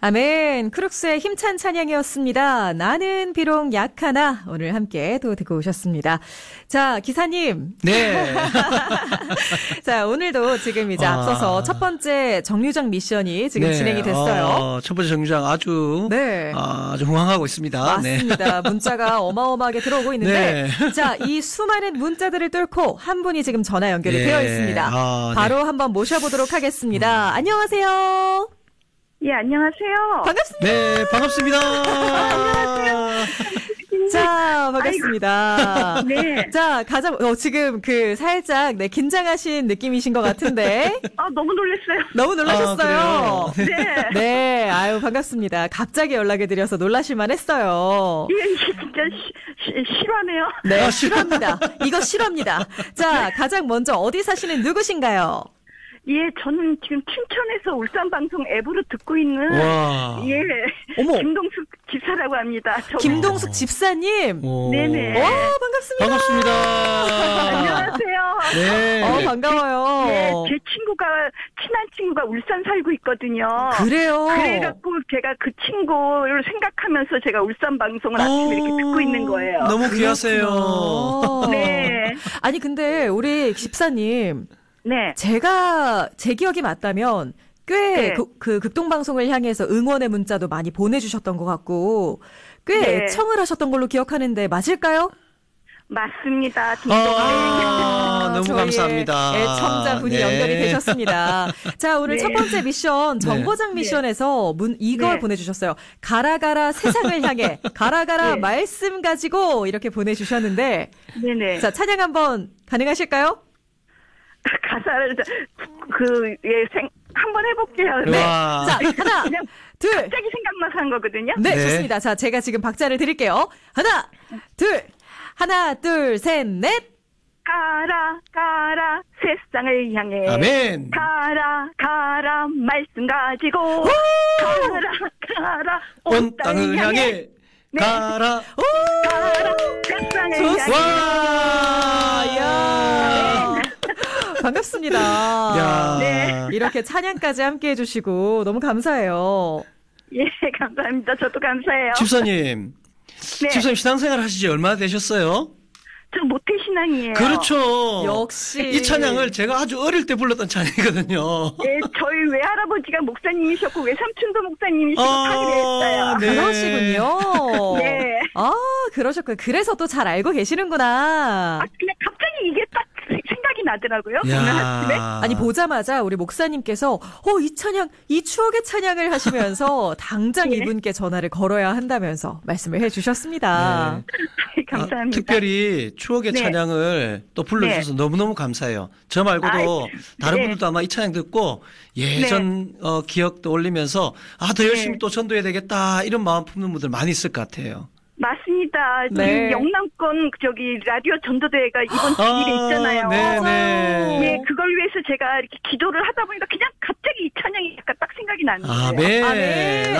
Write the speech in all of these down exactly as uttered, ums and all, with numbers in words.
아멘. 크룩스의 힘찬 찬양이었습니다. 나는 비록 약하나 오늘 함께 또 듣고 오셨습니다. 자, 기사님. 네. 자, 오늘도 지금 이제 아. 앞서서 첫 번째 정류장 미션이 지금 네. 진행이 됐어요. 어, 첫 번째 정류장 아주 네. 아, 아주 흥황하고 있습니다. 맞습니다. 네. 문자가 어마어마하게 들어오고 있는데 네. 자, 이 수많은 문자들을 뚫고 한 분이 지금 전화 연결이 네. 되어 있습니다. 아, 바로 네. 한번 모셔보도록 하겠습니다. 음. 안녕하세요. 예, 안녕하세요. 반갑습니다. 네, 반갑습니다. 안녕하세요. 자, 반갑습니다. 아이고, 네. 자, 가장, 어, 지금 그 살짝, 네, 긴장하신 느낌이신 것 같은데. 아, 너무 놀랐어요. 너무 놀라셨어요. 아, 네. 네, 아유, 반갑습니다. 갑자기 연락해드려서 놀라실만 했어요. 예, 진짜 시, 시, 실화네요. 네, 실화입니다. 이거 실화입니다. 자, 가장 먼저 어디 사시는 누구신가요? 예, 저는 지금 춘천에서 울산방송 앱으로 듣고 있는 와. 예, 어머. 김동숙 집사라고 합니다. 저, 김동숙 집사님. 오. 네네. 와, 반갑습니다. 반갑습니다. 안녕하세요. 네. 어, 반가워요. 예, 제 친구가, 친한 친구가 울산 살고 있거든요. 그래요? 그래갖고 제가 그 친구를 생각하면서 제가 울산방송을 아침에 이렇게 듣고 있는 거예요. 너무 귀하세요. 그렇구나. 네. 아니, 근데 우리 집사님. 네. 제가 제 기억이 맞다면 꽤 네. 그, 그 극동방송을 향해서 응원의 문자도 많이 보내주셨던 것 같고 꽤 네. 애청을 하셨던 걸로 기억하는데 맞을까요? 맞습니다. 아, 너무 저희의 감사합니다. 애청자분이 네. 연결이 되셨습니다. 자, 오늘 네. 첫 번째 미션 정보장 네. 미션에서 문 이걸 네. 보내주셨어요. 가라 가라 세상을 향해 가라 가라 네. 말씀 가지고 이렇게 보내주셨는데 네네. 자, 찬양 한번 가능하실까요? 가사를 그 예 생 한번 해볼게요. 네. 와. 자, 하나, 그냥 둘. 갑자기 생각나서 한 거거든요. 네, 네. 좋습니다. 자, 제가 지금 박자를 드릴게요. 하나, 둘, 하나, 둘, 셋, 넷. 가라 가라 세상을 향해 아멘. 가라 가라 말씀 가지고 가라 가라 온 땅을 향해 네. 가라. 가라 세상을 좋습니다. 향해 와. 야. 반갑습니다. 야. 네. 이렇게 찬양까지 함께 해주시고 너무 감사해요. 예 감사합니다. 저도 감사해요. 집사님. 네. 집사님 신앙생활 하시지 얼마나 되셨어요? 저 모태신앙이에요. 그렇죠. 역시. 이 찬양을 제가 아주 어릴 때 불렀던 찬양이거든요. 예, 저희 외할아버지가 목사님이셨고 외삼촌도 목사님이시고 아, 다 그랬어요. 네. 그러시군요. 네. 아, 그러셨군요. 그래서 또 잘 알고 계시는구나. 아, 근데 갑자기 이게 딱 생각이 나더라고요. 오늘 야. 아침에. 아니 보자마자 우리 목사님께서 어, 이 찬양, 이 추억의 찬양을 하시면서 당장 네. 이분께 전화를 걸어야 한다면서 말씀을 해주셨습니다. 네. 감사합니다. 아, 특별히 추억의 네. 찬양을 또 불러주셔서 너무너무 감사해요. 저 말고도 아이, 다른 네. 분들도 아마 이 찬양 듣고 예전 어, 기억도 올리면서 아, 더 열심히 네. 또 전도해야 되겠다 이런 마음 품는 분들 많이 있을 것 같아요. 맞습니다. 네. 지금 영남권 저기 라디오 전도대회가 이번 주일에 있잖아요. 네네. 예, 그걸 위해서 제가 이렇게 기도를 하다 보니까 그냥 갑자기 이 찬양이 약간 딱 생각이 나는 거예요. 아멘. 아멘.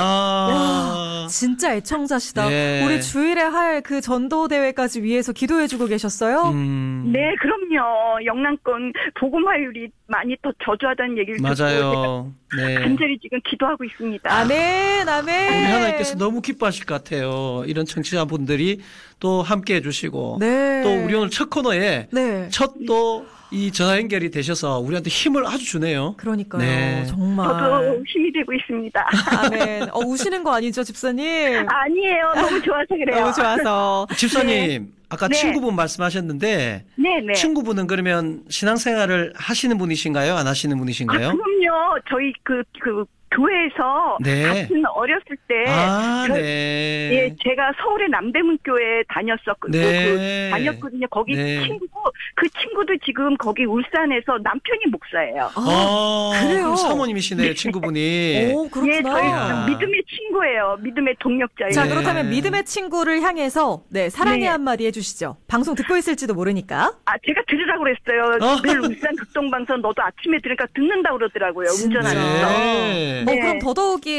아. 야, 진짜 애청자시다. 네. 우리 주일에 할 그 전도대회까지 위해서 기도해주고 계셨어요? 음. 네, 그럼요. 영남권 복음화율이 많이 더 저조하다는 얘기를 듣고 제가 맞아요. 네. 간절히 지금 기도하고 있습니다. 아멘, 아멘. 우리 하나님께서 너무 기뻐하실 것 같아요. 이런 청취자분들이 또 함께 해주시고 네. 또 우리 오늘 첫 코너에 네. 첫 또 이 전화 연결이 되셔서 우리한테 힘을 아주 주네요. 그러니까요. 네. 정말. 저도 힘이 되고 있습니다. 아멘. 어, 우시는 거 아니죠, 집사님? 아니에요. 너무 좋아서 그래요. 너무 좋아서. 집사님, 아까 네. 친구분 말씀하셨는데 네네. 친구분은 그러면 신앙생활을 하시는 분이신가요? 안 하시는 아, 분이신가요? 그럼요. 저희 그, 그, 교회에서 네. 같은 어렸을 때 아, 저- 네. 예, 제가 서울의 남대문 교회에 다녔었거든요. 네. 그, 다녔거든요. 거기 네. 친구고 그 친구도 지금 거기 울산에서 남편이 목사예요. 아, 그래요? 그럼 사모님이시네요, 친구분이. 오, 예, 그렇구나. 저희 야. 믿음의 친구예요. 믿음의 동력자예요. 자, 네. 그렇다면 믿음의 친구를 향해서 네, 사랑의 네. 한마디 해주시죠. 방송 듣고 있을지도 모르니까. 아, 제가 들으라고 그랬어요. 어? 늘 울산 극동방송 너도 아침에 들으니까 듣는다고 그러더라고요. 진짜? 운전하면서. 네. 어, 네. 그럼 더더욱이